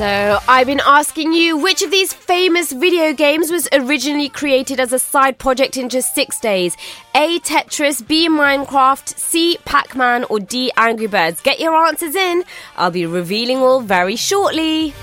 So, I've been asking you, which of these famous video games was originally created as a side project in just 6 days? A. Tetris, B. Minecraft, C. Pac-Man, or D. Angry Birds? Get your answers in. I'll be revealing all very shortly.